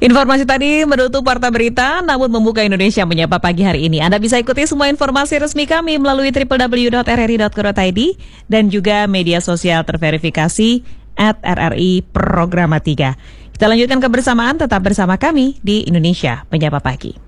Informasi tadi menutup Warta Berita, namun membuka Indonesia Menyapa pagi hari ini. Anda bisa ikuti semua informasi resmi kami melalui www.rri.co.id dan juga media sosial terverifikasi @RRI Programa 3. Kita lanjutkan kebersamaan, tetap bersama kami di Indonesia Menyapa Pagi.